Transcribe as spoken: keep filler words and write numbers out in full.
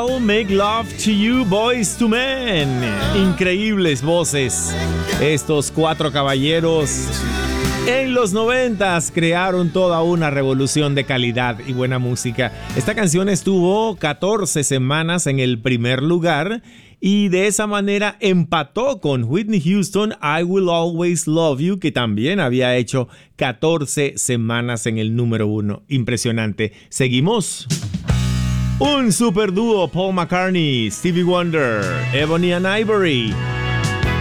I'll Make Love to You, Boys to Men. Increíbles voces. Estos cuatro caballeros en los noventas crearon toda una revolución de calidad y buena música. Esta canción estuvo catorce semanas en el primer lugar y de esa manera empató con Whitney Houston, I Will Always Love You, que también había hecho catorce semanas en el número uno. Impresionante. Seguimos. Un super dúo, Paul McCartney, Stevie Wonder, Ebony and Ivory.